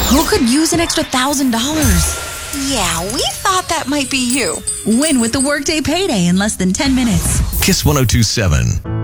Who could use an extra $1,000? Yeah, we thought that might be you. Win with the Workday Payday in less than 10 minutes. Kiss 102.7.